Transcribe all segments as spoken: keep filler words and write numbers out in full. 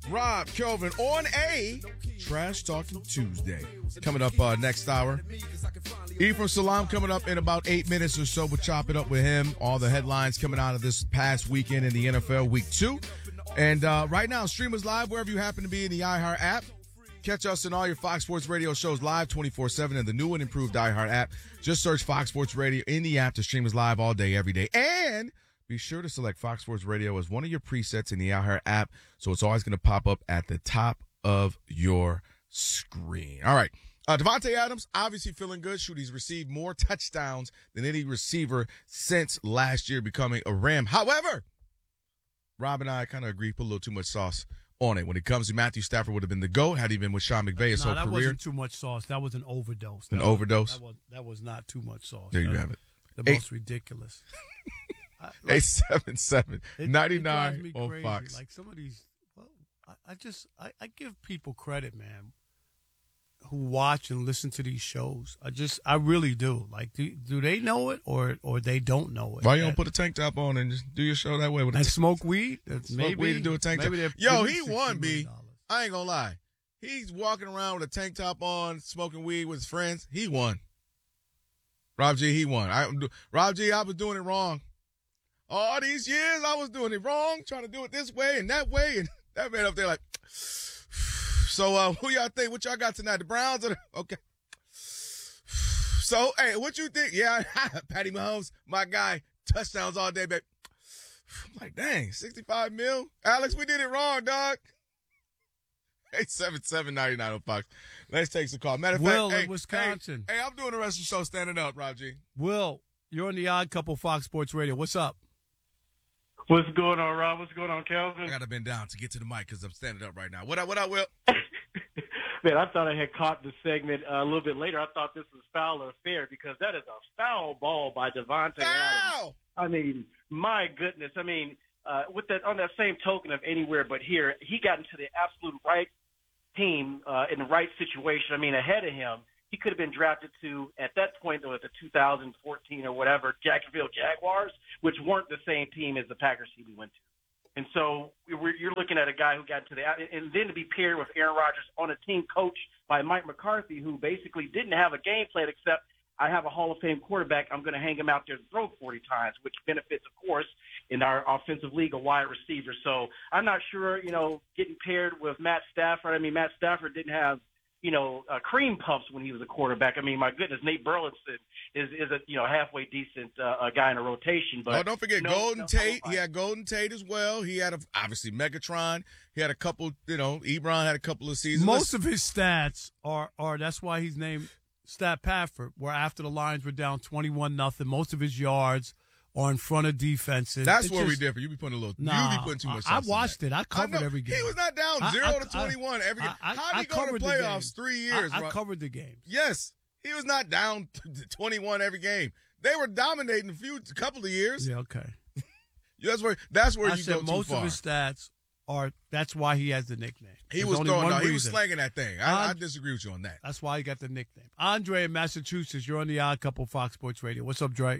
Rob, Kelvin on a Trash Talking Tuesday. Coming up uh, next hour. Ephraim Salam coming up in about eight minutes or so. We'll chop it up with him. All the headlines coming out of this past weekend in the N F L Week two. And uh, right now, stream us live wherever you happen to be in the iHeart app. Catch us in all your Fox Sports Radio shows live twenty-four seven in the new and improved iHeart app. Just search Fox Sports Radio in the app to stream us live all day, every day. And be sure to select Fox Sports Radio as one of your presets in the iHeart app, so it's always going to pop up at the top of your screen. All right. Uh, Davante Adams, obviously feeling good. Shoot, he's received more touchdowns than any receiver since last year becoming a Ram. However, Rob and I kind of agree, put a little too much sauce on it. When it comes to Matthew Stafford would have been the GOAT had he been with Sean McVay his no, whole that career. Wasn't too much sauce. That was an overdose. An that overdose? Was, that, was, that was not too much sauce. There you that have it. The Eight, most ridiculous. I, like, eight seven seven, it, ninety-nine it on crazy. Fox. Like some of these, well, I, I just, I, I give people credit, man, who watch and listen to these shows. I just, I really do. Like, do, do they know it or or they don't know it? Why you don't put a tank top on and just do your show that way? With and a smoke weed? Smoke maybe, weed and do a tank top. Yo, he won, B. I ain't gonna lie. He's walking around with a tank top on, smoking weed with his friends. He won. Rob G, he won. I, Rob G, I was doing it wrong. All these years, I was doing it wrong, trying to do it this way and that way. And that man up there like, so uh, who y'all think? What y'all got tonight? The Browns? Or the, okay. So, hey, what you think? Yeah, Patty Mahomes, my guy, touchdowns all day, baby. I'm like, dang, sixty-five mil? Alex, we did it wrong, dog. eight seven seven, nine nine oh Fox. Let's take some call. Matter of Will fact, in hey, Wisconsin. Hey, hey, I'm doing the rest of the show standing up, Rob G. Will, you're on the Odd Couple Fox Sports Radio. What's up? What's going on, Rob? What's going on, Kelvin? I got to bend down to get to the mic because I'm standing up right now. What up, what up, Will? Man, I thought I had caught the segment uh, a little bit later. I thought this was foul or fair because that is a foul ball by Davante Adams. I mean, my goodness. I mean, uh, with that on that same token of anywhere but here, he got into the absolute right team uh, in the right situation. I mean, ahead of him, he could have been drafted to, at that point, though, at the two thousand fourteen or whatever, Jacksonville Jaguars, which weren't the same team as the Packers he went to. And so we're, you're looking at a guy who got to the – and then to be paired with Aaron Rodgers on a team coached by Mike McCarthy, who basically didn't have a game plan except I have a Hall of Fame quarterback. I'm going to hang him out there to throw forty times, which benefits, of course, in our offensive league, a wide receiver. So I'm not sure, you know, getting paired with Matt Stafford. I mean, Matt Stafford didn't have – you know, uh, cream puffs when he was a quarterback. I mean, my goodness, Nate Burleson is is a you know halfway decent uh, a guy in a rotation. But oh, don't forget no, Golden no, Tate. no, he had Golden Tate as well. He had a, obviously Megatron. He had a couple. You know, Ebron had a couple of seasons. Most of his stats are are that's why he's named Stat Pafford. Where after the Lions were down twenty-one nothing, most of his yards are in front of defenses. That's it's where just, we differ. You be putting a little. Nah, you be putting too much. I, I watched it. I covered I every game. He was not down zero I, I, to twenty-one every game. I, I, How did he go to playoffs three years? I, I bro? covered the games. Yes, he was not down to twenty-one every game. They were dominating a few, a couple of years. Yeah, okay. That's where. That's where I you said go too most far. of his stats are. That's why he has the nickname. He There's was only throwing. one No, he was reason. slanging that thing. I, And- I disagree with you on that. That's why he got the nickname. Andre in Massachusetts. You're on the Odd Couple Fox Sports Radio. What's up, Drake?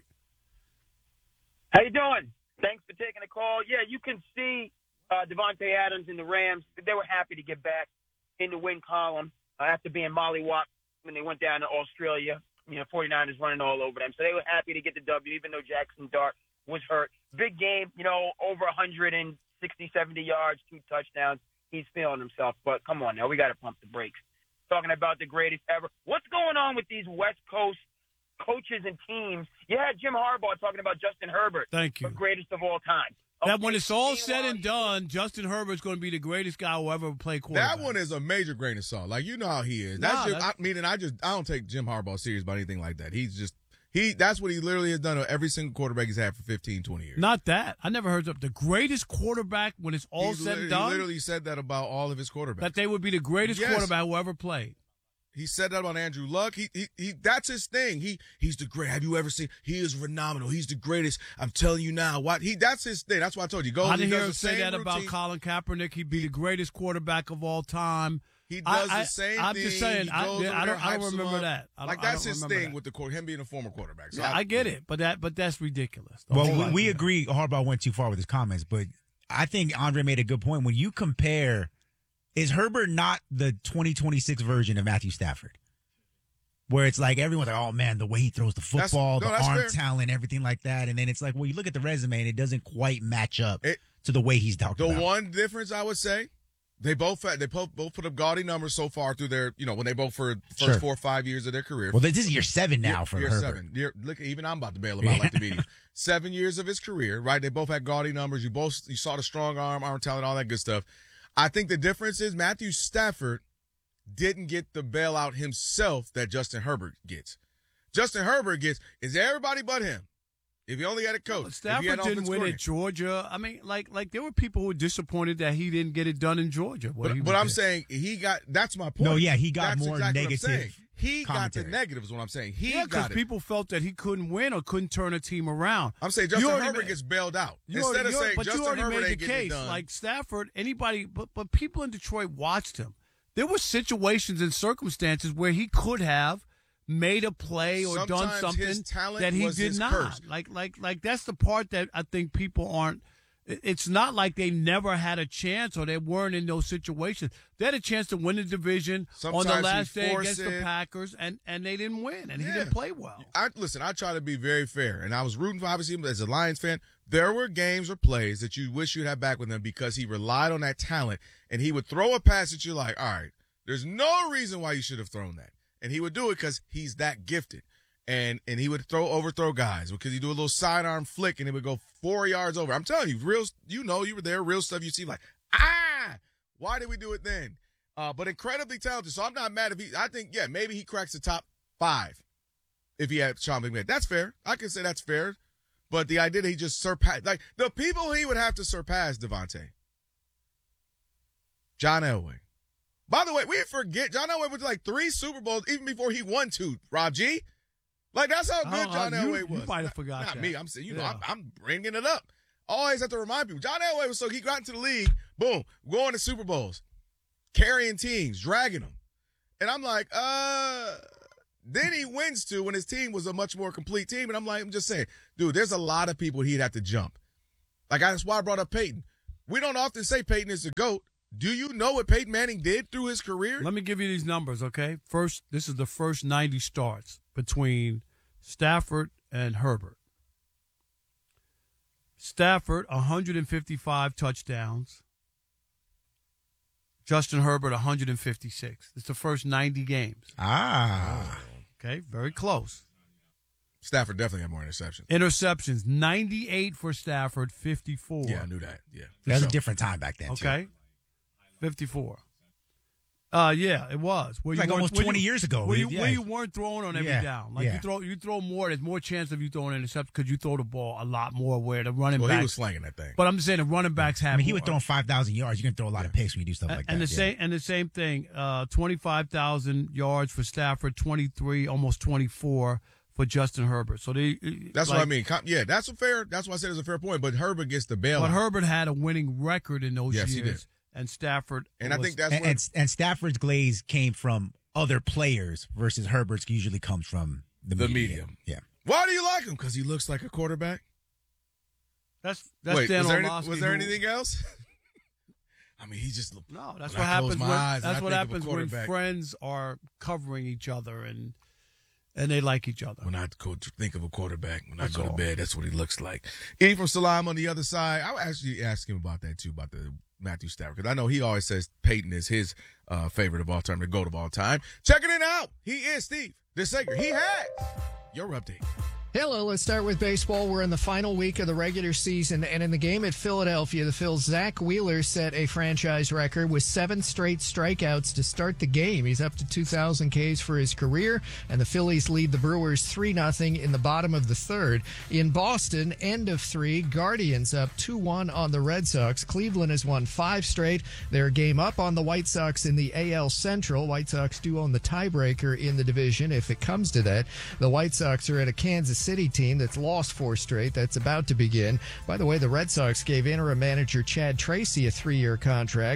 How you doing? Thanks for taking the call. Yeah, you can see uh, Davante Adams and the Rams. They were happy to get back in the win column uh, after being mollywopped when they went down to Australia. You know, 49ers running all over them. So they were happy to get the W, even though Jackson Dart was hurt. Big game, you know, over one hundred sixty, seventy yards, two touchdowns. He's feeling himself. But come on now, we got to pump the brakes. Talking about the greatest ever. What's going on with these West Coast coaches and teams? You had Jim Harbaugh talking about Justin Herbert. Thank you. The greatest of all time. That Okay, when it's all meanwhile, said and done, Justin Herbert's going to be the greatest guy who ever played quarterback. That one is a major grain of salt. Like, you know how he is. Nah, That's just, that's- I mean, and I just, I don't take Jim Harbaugh serious about anything like that. He's just, he, that's what he literally has done to every single quarterback he's had for fifteen, twenty years. Not that. I never heard of the greatest quarterback when it's all He's said literally, and done. He literally said that about all of his quarterbacks. That they would be the greatest Yes. quarterback who ever played. He said that about Andrew Luck. He, he, he, that's his thing. He, he's the great. Have you ever seen? He is phenomenal. He's the greatest. I'm telling you now. What he, that's his thing. That's why I told you. Go. I he didn't hear does him the say same that about routine. Colin Kaepernick. He'd be the greatest quarterback of all time. He does I- I- the same I'm thing. just saying, He I- goes yeah, over I there, don't- I don't hypes him remember up. that. I don't- Like I that's don't his remember thing that. with the court. Him being a former quarterback. So Yeah, I get it, but that but that's ridiculous. The Well, whole we, we idea. agree Harbaugh went too far with his comments, but I think Andre made a good point. When you compare is Herbert not the twenty twenty-six version of Matthew Stafford? Where it's like everyone's like, oh, man, the way he throws the football, no, the arm fair. talent, everything like that. And then it's like, well, you look at the resume and it doesn't quite match up it, to the way he's talked the about. The one difference I would say, they both had, they both, both put up gaudy numbers so far through their, you know, when they both for the first Sure. four or five years of their career. Well, this is year seven now year, for year Herbert. seven. Year, look, even I'm about to bail him out like the media. Seven years of his career, right? They both had gaudy numbers. You both you saw the strong arm, arm talent, all that good stuff. I think the difference is Matthew Stafford didn't get the bailout himself that Justin Herbert gets. Justin Herbert gets is everybody but him. If he only had a coach, Well, if he had Stafford didn't offense win coordinator. at Georgia. I mean, like, like there were people who were disappointed that he didn't get it done in Georgia. what he But, but was I'm there. saying he got. That's my point. No, yeah, he got That's more exactly what I'm negative saying. He commentary. got the negatives. What I'm saying. He yeah, got it. people felt that he couldn't win or couldn't turn a team around. I'm saying You Justin already Herbert made- gets bailed out You instead already, of you- saying but Justin you already Herbert made ain't the getting case. it done. Like Stafford, anybody, but but people in Detroit watched him. There were situations and circumstances where he could have made a play or Sometimes done his something talent that he was did his not. curse. Like like like that's the part that I think people aren't. it- It's not like they never had a chance or they weren't in those situations. They had a chance to win the division on Sometimes the he last day forced against the it. Packers, and, and they didn't win, and he Yeah. didn't play well. I listen. I try to be very fair, and I was rooting for obviously as a Lions fan. There were games or plays that you wish you'd have back with him because he relied on that talent, and he would throw a pass that you're like, all right, there's no reason why you should have thrown that, and he would do it because he's that gifted, and and he would throw overthrow guys because he do a little sidearm flick and it would go four yards over. I'm telling you, real, you know, you were there, real stuff. You see like, ah, why did we do it then? Uh, but incredibly talented. So I'm not mad if he. I think yeah, maybe he cracks the top five if he had Sean McVay. That's fair. I can say that's fair. But the idea that he just surpassed, like the people he would have to surpass, Devontae. John Elway. By the way, we forget John Elway was like three Super Bowls even before he won two. Rob G. Like that's how good Oh, John uh, you- Elway was. you might have Not- forgot Not that. me. I'm saying, you know, Yeah. I'm, I'm bringing it up. Always have to remind people. John Elway was so he got into the league, boom, going to Super Bowls, carrying teams, dragging them, and I'm like, uh. Then he wins two when his team was a much more complete team. And I'm like, I'm just saying, dude, there's a lot of people he'd have to jump. Like, that's why I brought up Peyton. We don't often say Peyton is the GOAT. Do you know what Peyton Manning did through his career? Let me give you these numbers, okay? First, this is the first ninety starts between Stafford and Herbert. Stafford, one hundred fifty-five touchdowns. Justin Herbert, one hundred fifty-six. It's the first ninety games. Ah. Okay, very close. Stafford definitely had more interceptions. Interceptions, ninety-eight for Stafford, fifty-four. Yeah, I knew that. Yeah. That was So, a different time back then, too. Okay, fifty-four. Uh, yeah, it was. Where It's like weren't- almost where twenty years ago. Where you, Yeah. where you weren't throwing on every Yeah, down. Like yeah. you throw, you throw more. There's more chance of you throwing an interception because you throw the ball a lot more. Where the running Well, back. he was slanging that thing. But I'm saying the running backs have. I mean, he more. was throwing five thousand yards. You can throw a lot of picks when you do stuff like and that. the yeah. same and the same thing. Uh, twenty-five thousand yards for Stafford, twenty-three, almost twenty-four for Justin Herbert. So they. That's like, what I mean. Com- Yeah, that's a fair. That's why I said it's a fair point. But Herbert gets the bailout. But Herbert had a winning record in those Yes, he years, did. and Stafford. and I was- think that's and, where and, and Stafford's glaze came from other players versus Herbert's usually comes from the, The media. medium. Yeah. Why do you like him? Because he looks like a quarterback. that's that's Wait, Dan was there, any, Orlovsky was there who- anything else? I mean, he just looked. No, that's When what I close happens. my When, eyes and that's I what think of a happens when quarterback. friends are covering each other and and they like each other. When I go to think of a quarterback, when That's I go all. to bed, that's what he looks like. E from Salam on the other side. I would actually ask him about that too, about the Matthew Stafford, because I know he always says Peyton is his uh, favorite of all time, the GOAT of all time. Checking it out. He is Steve DeSager. He has your update. Hello, let's start with baseball. We're in the final week of the regular season, and in the game at Philadelphia, the Phils' Zach Wheeler set a franchise record with seven straight strikeouts to start the game. He's up to two thousand Ks for his career, and the Phillies lead the Brewers three nothing in the bottom of the third. In Boston, end of three, Guardians up two one on the Red Sox. Cleveland has won five straight. They're a game up on the White Sox in the A L Central. White Sox do own the tiebreaker in the division if it comes to that. The White Sox are at a Kansas City team that's lost four straight. That's about to begin. By the way, the Red Sox gave interim manager Chad Tracy a three-year contract.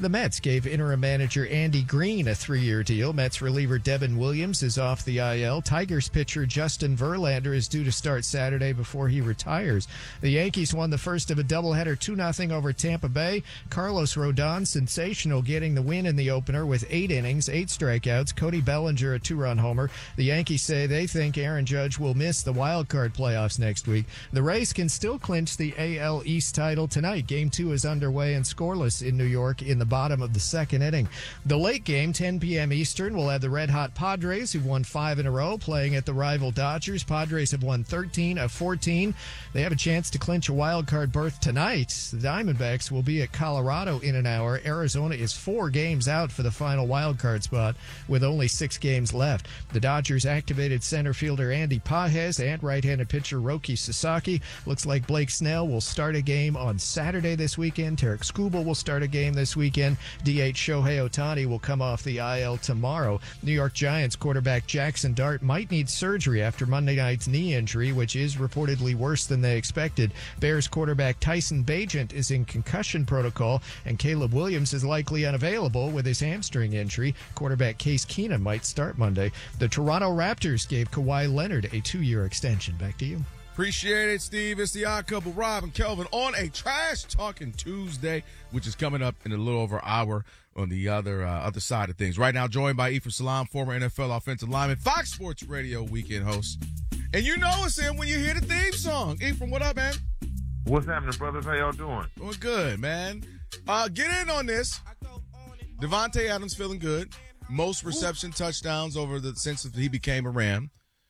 The Mets gave interim manager Andy Green a three-year deal. Mets reliever Devin Williams is off the I L. Tigers pitcher Justin Verlander is due to start Saturday before he retires. The Yankees won the first of a doubleheader two nothing over Tampa Bay. Carlos Rodon, sensational, getting the win in the opener with eight innings, eight strikeouts. Cody Bellinger, a two-run homer. The Yankees say they think Aaron Judge will miss the wild card playoffs next week. The Rays can still clinch the A L East title tonight. Game two is underway and scoreless in New York in the bottom of the second inning. The late game, ten p.m. Eastern, will have the red-hot Padres, who've won five in a row, playing at the rival Dodgers. Padres have won thirteen of fourteen. They have a chance to clinch a wild card berth tonight. The Diamondbacks will be at Colorado in an hour. Arizona is four games out for the final wild card spot with only six games left. The Dodgers activated center fielder Andy Pages and right-handed pitcher Roki Sasaki. Looks like Blake Snell will start a game on Saturday this weekend. Tarek Skubal will start a game this weekend. D H Shohei Ohtani will come off the I L tomorrow. New York Giants quarterback Jackson Dart might need surgery after Monday night's knee injury, which is reportedly worse than they expected. Bears quarterback Tyson Bagent is in concussion protocol, and Caleb Williams is likely unavailable with his hamstring injury. Quarterback Case Keenum might start Monday. The Toronto Raptors gave Kawhi Leonard a two-year extension. Back to you. Appreciate it, Steve. It's the Odd Couple, Rob and Kelvin, on a Trash Talking Tuesday, which is coming up in a little over an hour on the other uh, other side of things. Right now, joined by Ephraim Salaam, former N F L offensive lineman, Fox Sports Radio weekend host. And you know it's in when you hear the theme song. Ephraim, what up, man? What's happening, brothers? How y'all doing? Doing good, man. Uh, get in on this. Devontae Adams feeling good. Most reception Ooh. touchdowns over the since he became a Ram.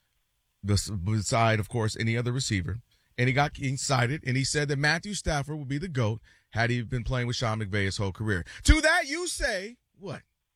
Beside, of course, any other receiver. And he got excited, and he said that Matthew Stafford would be the GOAT had he been playing with Sean McVay his whole career. To that, you say, what?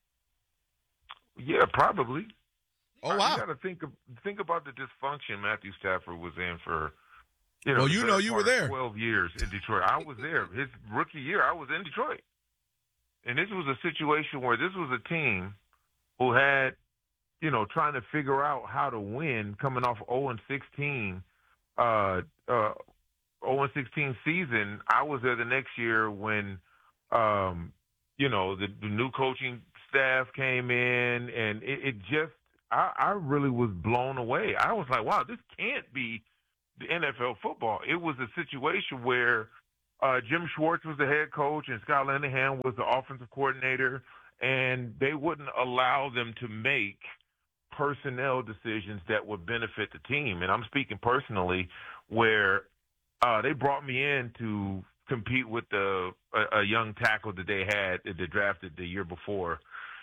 Yeah, probably. Oh, wow. You got to think of, think about the dysfunction Matthew Stafford was in for, you know, well, you know you were there. twelve years in Detroit. I was there. His rookie year, I was in Detroit. And this was a situation where this was a team who had, you know, trying to figure out how to win coming off oh and sixteen, uh, uh, oh and sixteen season. I was there the next year when, um, you know, the, the new coaching staff came in, and it, it just, I, I really was blown away. I was like, wow, this can't be the N F L football. It was a situation where uh, Jim Schwartz was the head coach and Scott Linehan was the offensive coordinator, and they wouldn't allow them to make personnel decisions that would benefit the team. And I'm speaking personally, where uh, they brought me in to compete with the a, a young tackle that they had that they drafted the year before,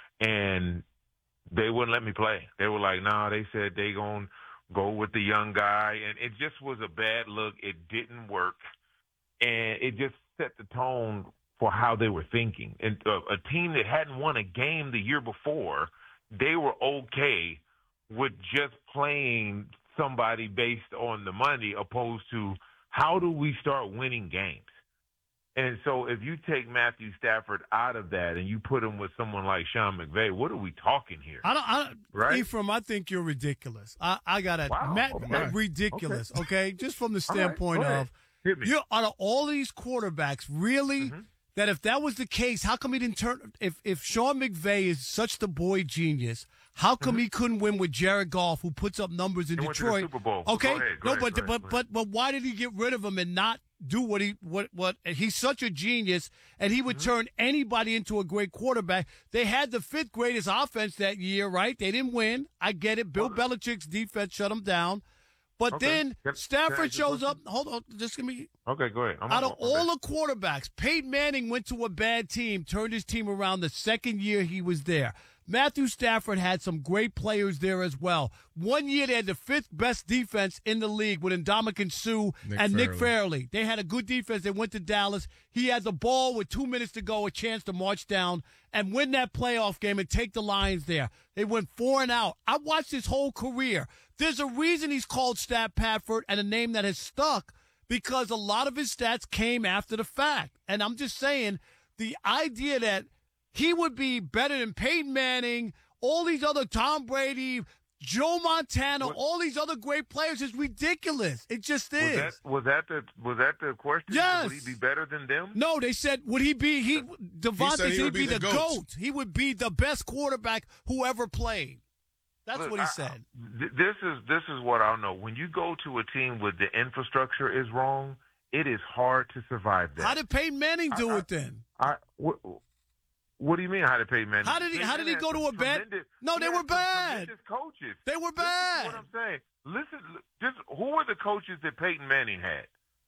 and they wouldn't let me play. They were like, nah, they said they gonna go with the young guy, and it just was a bad look. It didn't work, and it just set the tone for how they were thinking. And uh, a team that hadn't won a game the year before, they were okay with just playing somebody based on the money, opposed to how do we start winning games? And so if you take Matthew Stafford out of that and you put him with someone like Sean McVay, what are we talking here? I don't, I, right? Ephraim, I think you're ridiculous. I, I got to, wow. Matt, okay. Matt, ridiculous, okay. okay? Just from the standpoint right. of, you're out of all these quarterbacks, really, mm-hmm. that if that was the case, how come he didn't turn, if, if Sean McVay is such the boy genius, how come mm-hmm. he couldn't win with Jared Goff, who puts up numbers in he Detroit? Went to the Super Bowl. Okay, go ahead, go no, ahead, but go ahead, but go but but why did he get rid of him and not do what he what what? He's such a genius, and he would mm-hmm. turn anybody into a great quarterback. They had the fifth greatest offense that year, right? They didn't win. I get it. Bill well, Belichick's defense shut them down. But okay. then can, Stafford can shows up. Hold on, just give me. Okay, go ahead. I'm out on, of all the quarterbacks, Peyton Manning went to a bad team, turned his team around the second year he was there. Matthew Stafford had some great players there as well. One year they had the fifth best defense in the league with Ndamukong Suh Nick and Fairley. Nick Fairley. They had a good defense. They went to Dallas. He had the ball with two minutes to go, a chance to march down and win that playoff game and take the Lions there. They went four and out. I watched his whole career. There's a reason he's called Stat Padford and a name that has stuck, because a lot of his stats came after the fact. And I'm just saying, the idea that he would be better than Peyton Manning, all these other Tom Brady, Joe Montana, What? all these other great players is ridiculous. It just is. Was that, was that the was that the question? Yes. Would he be better than them? No, they said, would he be, he, Devontae said he said would he'd be, be the the GOAT. GOAT. He would be the best quarterback who ever played. That's Look, what he I- said. th- This is this is what I know. When you go to a team where the infrastructure is wrong, it is hard to survive that. How did Peyton Manning do I- I- it then? I, what, what do you mean? How did Peyton Manning? How did he- how did he had go to some a bad- tremendous- No, they he were had some bad. tremendous coaches. They were Listen to bad. what I'm saying. Listen, just who were the coaches that Peyton Manning had?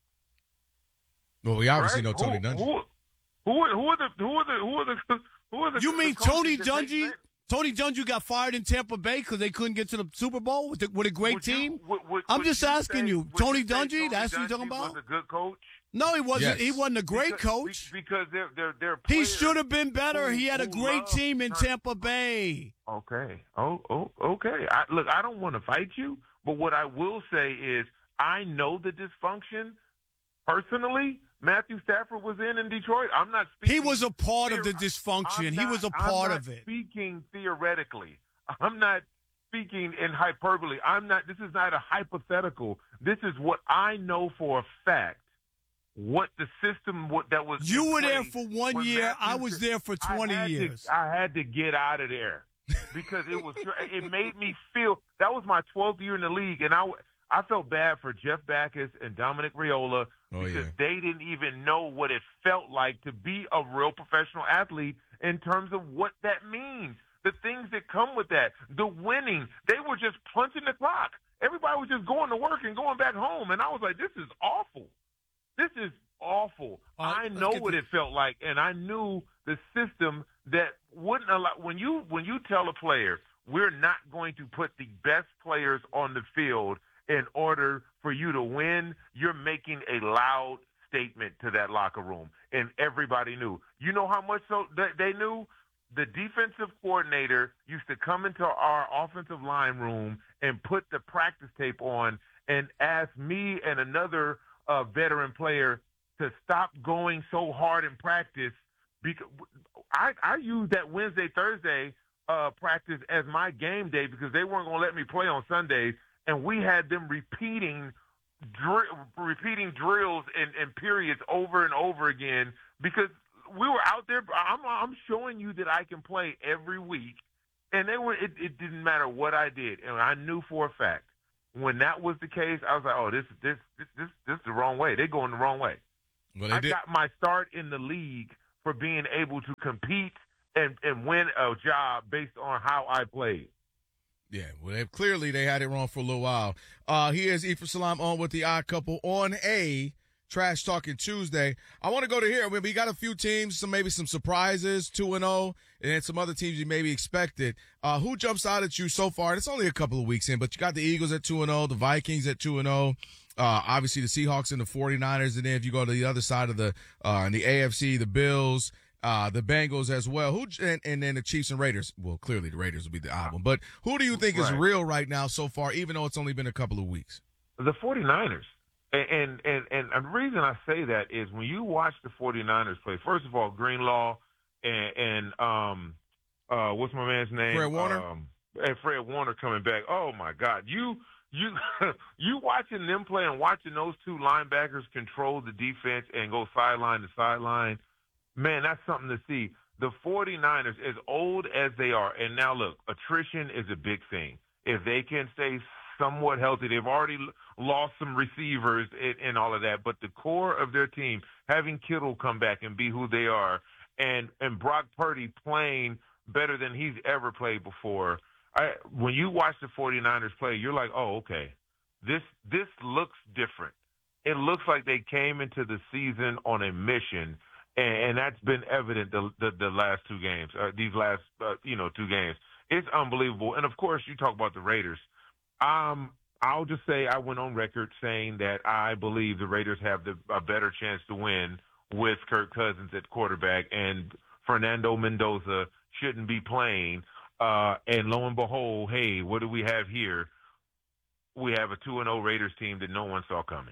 Well, we obviously right? know Tony who, Dungy. Who, who, are- who are the who are the who are the who are the? You the mean coaches Tony that Peyton Dungy? Manning- Tony Dungy got fired in Tampa Bay because they couldn't get to the Super Bowl with, the, with a great Would you- team? would- would- I'm would just you asking say- you. would Tony you say Dungy? Tony That's what you're talking Dungy about? Was a good coach. No, he wasn't. Yes. He wasn't a great Because- coach. be- because they're they're they're. He players should have been better. who- He had a who great love team in turn- Tampa Bay. Okay. Oh, oh, okay. I, look, I don't want to fight you, but what I will say is I know the dysfunction personally. Matthew Stafford was in in Detroit. I'm not speaking. He was a part of the theor- dysfunction. I'm He not- was a I'm part not of it. Speaking theoretically, I'm not speaking in hyperbole. I'm not. This is not a hypothetical. This is what I know for a fact. What the system what that was. You in were there place for one when year. Matthew I was there for I twenty had to- years. I had to get out of there because it was. It made me feel that was my twelfth year in the league, and I I felt bad for Jeff Backus and Dominic Riola Oh, because yeah. they didn't even know what it felt like to be a real professional athlete in terms of what that means, the things that come with that, the winning. They were just punching the clock. Everybody was just going to work and going back home, and I was like, this is awful. This is awful. All right, I let's know get what to- it felt like, and I knew the system that wouldn't allow. When you when you tell a player we're not going to put the best players on the field in order for you to win, you're making a loud statement to that locker room, and everybody knew. You know how much so that they knew. The defensive coordinator used to come into our offensive line room and put the practice tape on and ask me and another uh, veteran player to stop going so hard in practice. Because I, I used that Wednesday, Thursday uh, practice as my game day because they weren't going to let me play on Sundays, and we had them repeating dr- repeating drills and, and periods over and over again because we were out there. I'm, I'm showing you that I can play every week, and they were. It, it didn't matter what I did, and I knew for a fact when that was the case. I was like, "Oh, this, this, this, this, this is the wrong way. They're going the wrong way." Well, they I did. got my start in the league for being able to compete and, and win a job based on how I played. Yeah, well, they, clearly they had it wrong for a little while. Uh, here's Ephraim Salam on with the Odd Couple on a Trash Talking Tuesday. I want to go to here. I mean, we got a few teams, some maybe some surprises, two and zero, and then some other teams you maybe expected. Uh, who jumps out at you so far? And it's only a couple of weeks in, but you got the Eagles at two and zero, the Vikings at two and zero. Uh, obviously the Seahawks and the 49ers, and then if you go to the other side of the uh, in the A F C, the Bills, uh, the Bengals as well. Who and, and then the Chiefs and Raiders. Well, clearly the Raiders will be the odd one, but who do you think is Right. real right now so far, even though it's only been a couple of weeks? The 49ers. And, and, and, and the reason I say that is when you watch the 49ers play, first of all, Greenlaw and, and um, uh, what's my man's name? Fred Warner? Um, and Fred Warner coming back. Oh, my God. You you you watching them play and watching those two linebackers control the defense and go sideline to sideline, man, that's something to see. The 49ers, as old as they are, and now look, attrition is a big thing. If they can stay somewhat healthy, they've already lost some receivers and, and all of that, but the core of their team, having Kittle come back and be who they are, and, and Brock Purdy playing better than he's ever played before, I, when you watch the 49ers play, you're like, oh, okay, this this looks different. It looks like they came into the season on a mission, and, and that's been evident the, the, the last two games, uh, these last, uh, you know, two games. It's unbelievable. And, of course, you talk about the Raiders. Um, I'll just say I went on record saying that I believe the Raiders have the, a better chance to win with Kirk Cousins at quarterback, and Fernando Mendoza shouldn't be playing. Uh, and lo and behold, hey, what do we have here? We have a two and oh Raiders team that no one saw coming.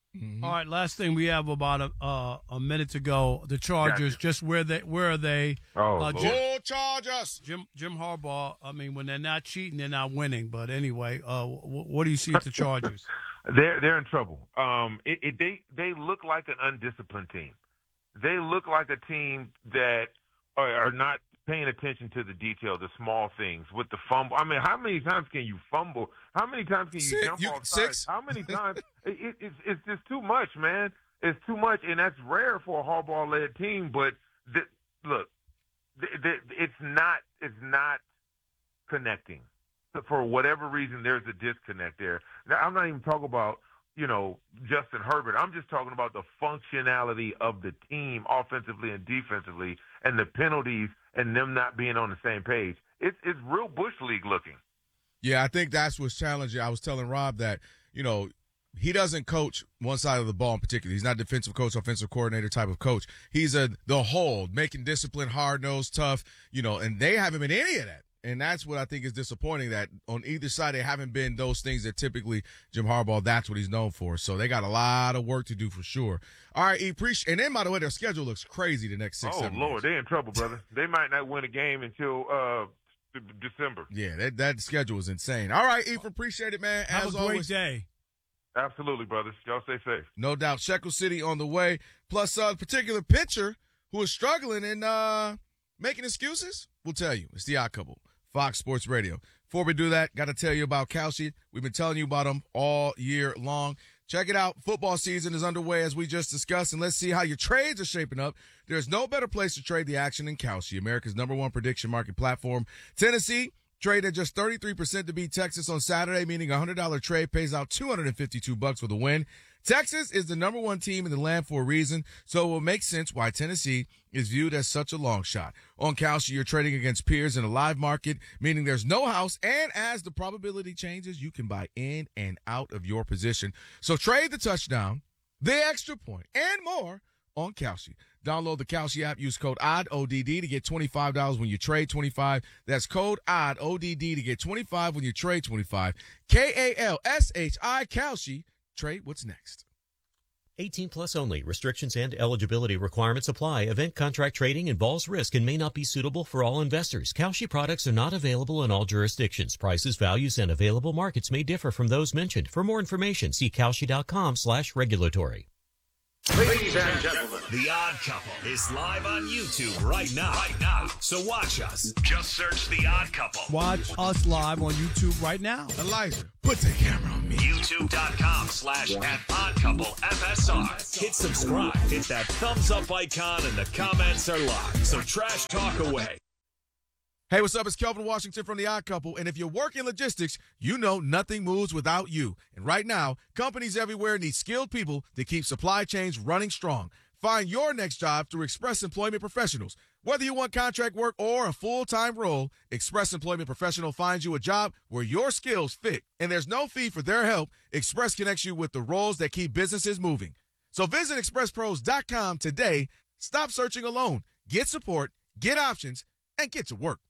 Mm-hmm. All right, last thing we have about a uh, a minute to go. The Chargers, gotcha. just where they where are they? Oh, uh, Jim, oh Chargers! Jim Jim Harbaugh. I mean, when they're not cheating, they're not winning. But anyway, uh, w- what do you see at the Chargers? they're they're in trouble. Um, it, it, they they look like an undisciplined team. They look like a team that are, are not paying attention to the detail, the small things with the fumble. I mean, how many times can you fumble? How many times can you six, jump you, off six? sides? How many times? it, it, it's, it's just too much, man. It's too much, and that's rare for a Harbaugh-led team. But the, look, the, the, it's not it's not connecting. For whatever reason, there's a disconnect there. Now, I'm not even talking about, you know, Justin Herbert. I'm just talking about the functionality of the team offensively and defensively and the penalties and them not being on the same page. It's it's real Bush League looking. Yeah, I think that's what's challenging. I was telling Rob that, you know, he doesn't coach one side of the ball in particular. He's not a defensive coach, offensive coordinator type of coach. He's a the whole, making discipline, hard-nosed, tough, you know, and they haven't been any of that. And that's what I think is disappointing, that on either side they haven't been those things that typically Jim Harbaugh, that's what he's known for. So they got a lot of work to do for sure. All right, E, appreciate. And then, by the way, their schedule looks crazy the next six, oh, seven Lord, years. they're in trouble, brother. They might not win a game until uh, December. Yeah, that, that schedule is insane. All right, E, appreciate it, man. Have As a great always, day. Absolutely, brothers. Y'all stay safe. No doubt. Shekel City on the way. Plus, a uh, particular pitcher who is struggling and uh, making excuses, we'll tell you. It's the Odd Couple. Fox Sports Radio. Before we do that, got to tell you about Kalshi. We've been telling you about them all year long. Check it out. Football season is underway, as we just discussed, and let's see how your trades are shaping up. There's no better place to trade the action than Kalshi, America's number one prediction market platform. Tennessee traded just thirty-three percent to beat Texas on Saturday, meaning a one hundred dollars trade pays out two hundred fifty-two bucks for the win. Texas is the number one team in the land for a reason, so it will make sense why Tennessee is viewed as such a long shot. On Kalshi, you're trading against peers in a live market, meaning there's no house, and as the probability changes, you can buy in and out of your position. So trade the touchdown, the extra point, and more on Kalshi. Download the Kalshi app, use code O D D, O D D to get twenty-five dollars when you trade twenty-five dollars. That's code O D D, O D D to get twenty-five dollars when you trade twenty-five dollars. K A L S H I, Kalshi. Trade, what's next? eighteen plus only. Restrictions and eligibility requirements apply. Event contract trading involves risk and may not be suitable for all investors. Kalshi products are not available in all jurisdictions. Prices, values, and available markets may differ from those mentioned. For more information, see Kalshi.com slash regulatory. Ladies and gentlemen, The Odd Couple is live on YouTube right now. Right now. So watch us. Just search The Odd Couple. Watch us live on YouTube right now. Elijah, put the camera on me. YouTube.com slash at Odd Couple F S R. Hit subscribe. Hit that thumbs up icon and the comments are locked. So trash talk away. Hey, what's up? It's Kelvin Washington from The Odd Couple, and if you work in logistics, you know nothing moves without you. And right now, companies everywhere need skilled people to keep supply chains running strong. Find your next job through Express Employment Professionals. Whether you want contract work or a full-time role, Express Employment Professional finds you a job where your skills fit, and there's no fee for their help. Express connects you with the roles that keep businesses moving. So visit express pros dot com today. Stop searching alone. Get support, get options, and get to work.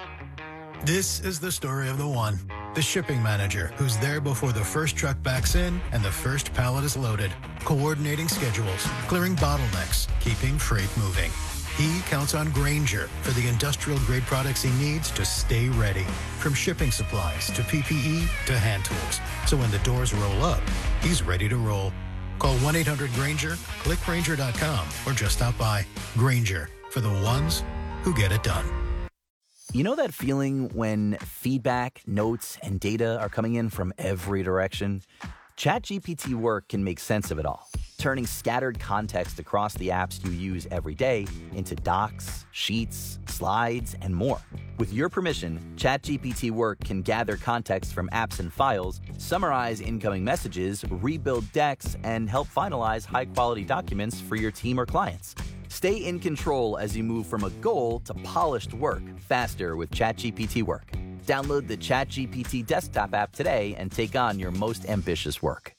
This is the story of the one, the shipping manager, who's there before the first truck backs in and the first pallet is loaded, coordinating schedules, clearing bottlenecks, keeping freight moving. He counts on Grainger for the industrial-grade products he needs to stay ready, from shipping supplies to P P E to hand tools. So when the doors roll up, he's ready to roll. Call one eight hundred Grainger, click Grainger dot com, or just stop by. Grainger, for the ones who get it done. You know that feeling when feedback, notes, and data are coming in from every direction? ChatGPT Work can make sense of it all, turning scattered context across the apps you use every day into docs, sheets, slides, and more. With your permission, ChatGPT Work can gather context from apps and files, summarize incoming messages, rebuild decks, and help finalize high-quality documents for your team or clients. Stay in control as you move from a goal to polished work faster with ChatGPT Work. Download the ChatGPT desktop app today and take on your most ambitious work.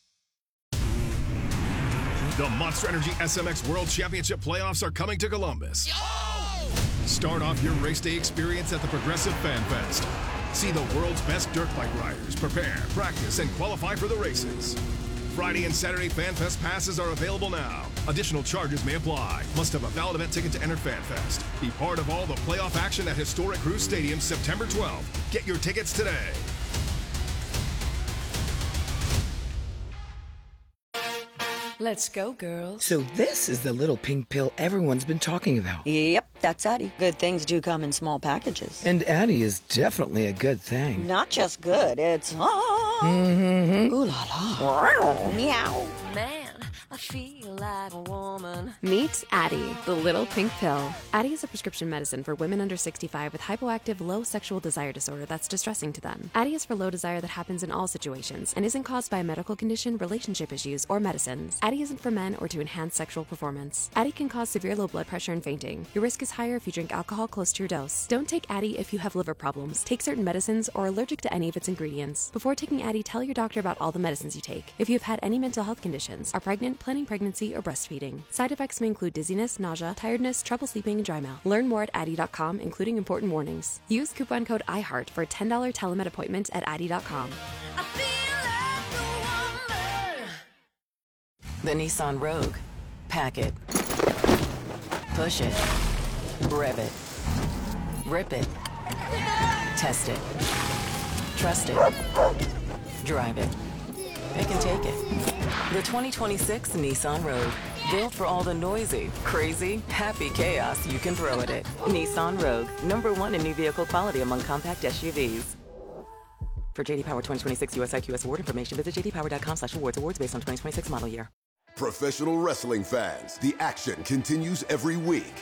The Monster Energy S M X World Championship playoffs are coming to Columbus. Yo! Start off your race day experience at the Progressive Fan Fest. See the world's best dirt bike riders prepare, practice, and qualify for the races. Friday and Saturday FanFest passes are available now. Additional charges may apply. Must have a valid event ticket to enter FanFest. Be part of all the playoff action at historic Cruise Stadium September twelfth. Get your tickets today. Let's go, girls. So this is the little pink pill everyone's been talking about. Yep, that's Addie. Good things do come in small packages. And Addie is definitely a good thing. Not just good, it's... Ah. Mm-hmm. Ooh la la. Meow. Man, I feel like a woman. Meet Addie, the little pink pill. Addie is a prescription medicine for women under sixty-five with hypoactive low sexual desire disorder that's distressing to them. Addie is for low desire that happens in all situations and isn't caused by a medical condition, relationship issues, or medicines. Addie isn't for men or to enhance sexual performance. Addie can cause severe low blood pressure and fainting. Your risk is higher if you drink alcohol close to your dose. Don't take Addie if you have liver problems, take certain medicines, or are allergic to any of its ingredients. Before taking Addie, tell your doctor about all the medicines you take. If you have had any mental health conditions, are pregnant, planning pregnancy, or breastfeeding. Side effects may include dizziness, nausea, tiredness, trouble sleeping, and dry mouth. Learn more at Addie dot com, including important warnings. Use coupon code iHeart for a ten dollars telemed appointment at Addie dot com. The Nissan Rogue. Pack it. Push it. Rev it. Rip it. Test it. Trust it. Drive it. Pick and take it. The twenty twenty-six Nissan Rogue. Built for all the noisy, crazy, happy chaos you can throw at it. Nissan Rogue. Number one in new vehicle quality among compact S U Vs. For J D Power twenty twenty-six U S I Q S award information, visit j d power dot com slash awards. Awards based on twenty twenty-six model year. Professional wrestling fans, the action continues every week.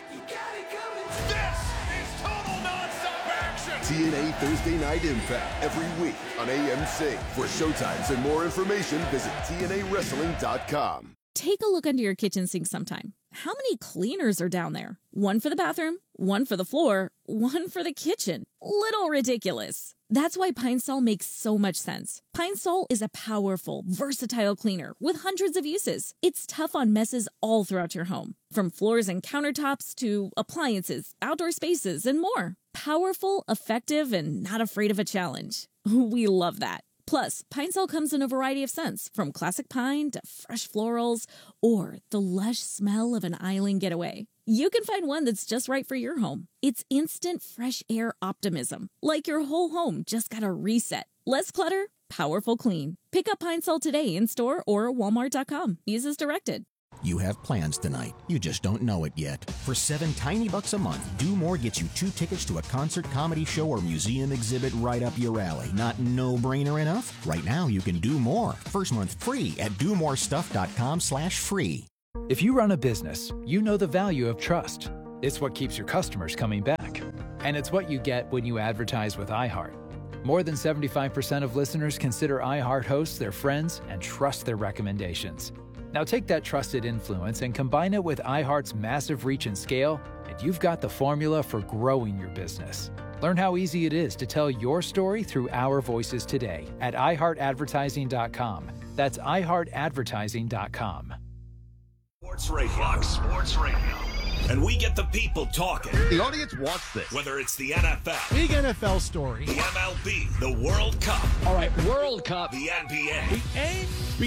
This is total nonstop action. T N A Thursday Night Impact every week on A M C. For showtimes and more information, visit T N A wrestling dot com. Take a look under your kitchen sink sometime. How many cleaners are down there? One for the bathroom, one for the floor, one for the kitchen. Little ridiculous. That's why Pine Sol makes so much sense. Pine Sol is a powerful, versatile cleaner with hundreds of uses. It's tough on messes all throughout your home, from floors and countertops to appliances, outdoor spaces, and more. Powerful, effective, and not afraid of a challenge. We love that. Plus, Pine Sol comes in a variety of scents, from classic pine to fresh florals, or the lush smell of an island getaway. You can find one that's just right for your home. It's instant fresh air optimism, like your whole home just got a reset. Less clutter, powerful clean. Pick up Pine Sol today in store or walmart dot com. Use as directed. You have plans tonight. You just don't know it yet. For seven tiny bucks a month, Do More gets you two tickets to a concert, comedy show, or museum exhibit right up your alley. Not no-brainer enough? Right now, you can do more. First month free at do more stuff dot com slash free. If you run a business, you know the value of trust. It's what keeps your customers coming back. And it's what you get when you advertise with iHeart. More than seventy-five percent of listeners consider iHeart hosts their friends and trust their recommendations. Now take that trusted influence and combine it with iHeart's massive reach and scale, and you've got the formula for growing your business. Learn how easy it is to tell your story through our voices today at i heart advertising dot com. That's i heart advertising dot com. Sports Radio. Fox Sports Radio. And we get the people talking. The audience wants this. Whether it's the N F L. Big N F L story. The M L B. The World Cup. All right, World Cup. The N B A. The N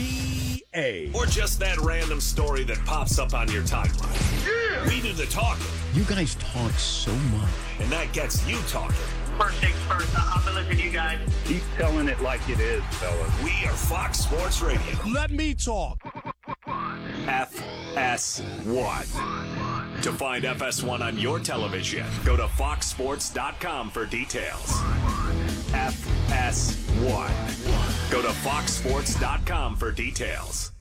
B A. Or just that random story that pops up on your timeline. Yeah. We do the talking. You guys talk so much. And that gets you talking. First things first, I've been listening to you guys. Keep telling it like it is, fellas. We are Fox Sports Radio. Let me talk. F S one. To find F S one on your television, go to fox sports dot com for details. F S one. Go to fox sports dot com for details.